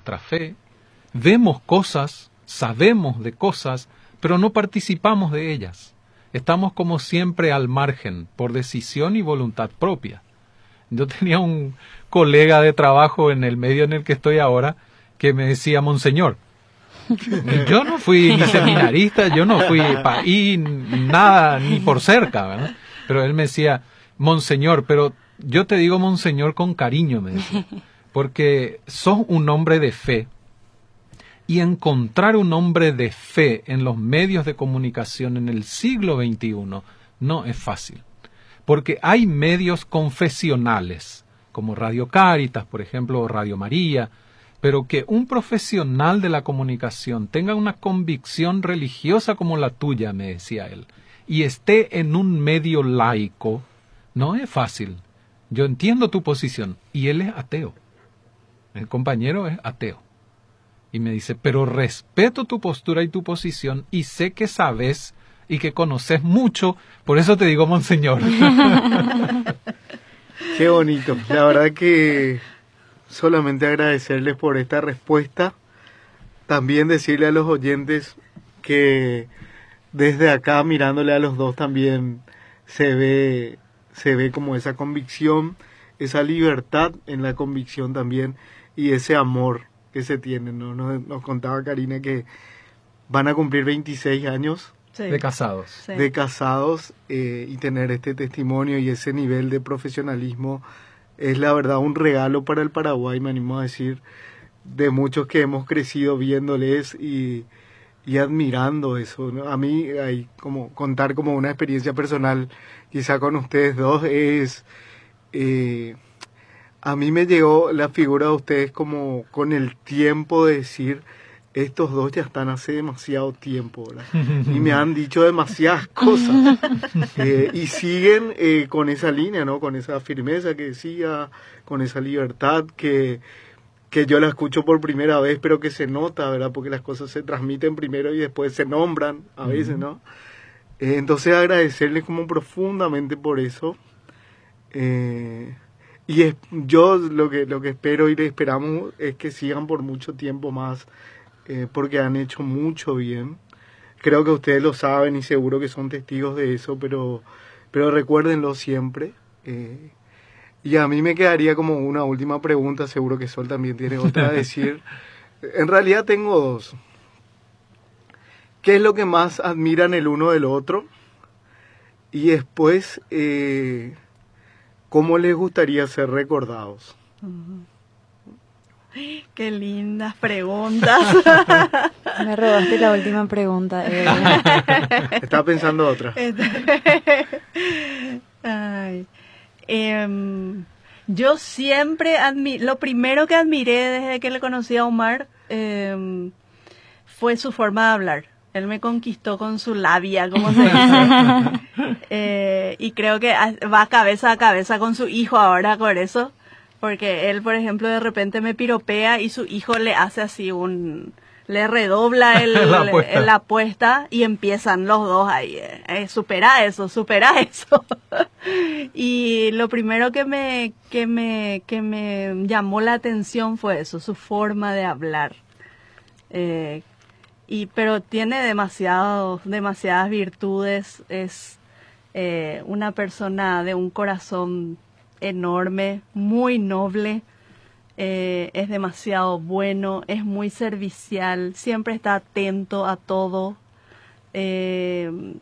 nuestra fe, vemos cosas, sabemos de cosas, pero no participamos de ellas. Estamos como siempre al margen, por decisión y voluntad propia. Yo tenía un colega de trabajo en el medio en el que estoy ahora que me decía Monseñor. Yo no fui ni seminarista, yo no fui paí, nada, ni por cerca, ¿verdad? Pero él me decía, Monseñor, pero yo te digo Monseñor con cariño, me decía, porque sos un hombre de fe. Y encontrar un hombre de fe en los medios de comunicación en el siglo XXI no es fácil. Porque hay medios confesionales, como Radio Cáritas, por ejemplo, o Radio María, pero que un profesional de la comunicación tenga una convicción religiosa como la tuya, me decía él, y esté en un medio laico, no es fácil. Yo entiendo tu posición, y él es ateo. El compañero es ateo. Y me dice, pero respeto tu postura y tu posición, y sé que sabes y que conoces mucho, por eso te digo Monseñor. Qué bonito. La verdad que solamente agradecerles por esta respuesta. También decirle a los oyentes que desde acá, mirándole a los dos, también se ve como esa convicción, esa libertad en la convicción también, y ese amor que se tiene, ¿no? Nos contaba Karina que van a cumplir 26 años Sí. De casados. Sí. de casados, y tener este testimonio y ese nivel de profesionalismo es la verdad un regalo para el Paraguay, me animo a decir, de muchos que hemos crecido viéndoles y admirando eso, ¿no? A mí, hay como contar como una experiencia personal, quizá con ustedes dos, es a mí me llegó la figura de ustedes como con el tiempo de decir, estos dos ya están hace demasiado tiempo, ¿verdad? Y me han dicho demasiadas cosas. Y siguen con esa línea, ¿no? Con esa firmeza que decía, con esa libertad que yo la escucho por primera vez, pero que se nota, ¿verdad? Porque las cosas se transmiten primero y después se nombran a veces, ¿no? Entonces agradecerles como profundamente por eso. Yo lo que espero y le esperamos es que sigan por mucho tiempo más, porque han hecho mucho bien. Creo que ustedes lo saben y seguro que son testigos de eso, pero recuérdenlo siempre. Y a mí me quedaría como una última pregunta, seguro que Sol también tiene otra a decir. En realidad tengo dos. ¿Qué es lo que más admiran el uno del otro? Y después, ¿cómo les gustaría ser recordados? Qué lindas preguntas. Me robaste la última pregunta. Estaba pensando otra. Ay. Yo siempre lo primero que admiré desde que le conocí a Omar fue su forma de hablar. Él me conquistó con su labia, como se dice. Y creo que va cabeza a cabeza con su hijo ahora por eso. Porque él, por ejemplo, de repente me piropea y su hijo le hace así le redobla la apuesta y empiezan los dos ahí, supera eso. Y lo primero que me llamó la atención fue eso, su forma de hablar. Pero tiene demasiadas virtudes, es una persona de un corazón enorme, muy noble. Es demasiado bueno, es muy servicial, siempre está atento a todo. Tiene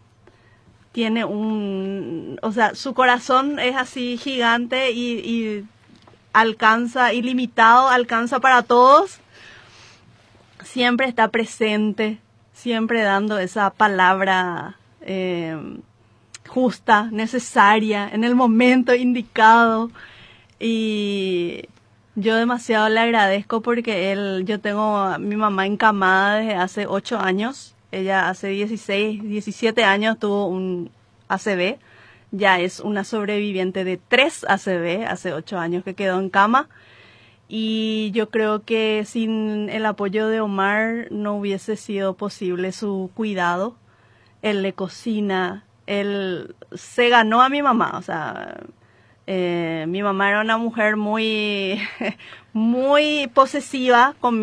su corazón es así gigante y alcanza, ilimitado, alcanza para todos. Siempre está presente, siempre dando esa palabra justa, necesaria, en el momento indicado. Y yo demasiado le agradezco porque yo tengo a mi mamá encamada desde hace 8 años. Ella hace 17 años tuvo un ACV. Ya es una sobreviviente de 3 ACV, hace 8 años que quedó en cama. Y yo creo que sin el apoyo de Omar no hubiese sido posible su cuidado. Él le cocina, él se ganó a mi mamá, o sea... mi mamá era una mujer muy posesiva conmigo.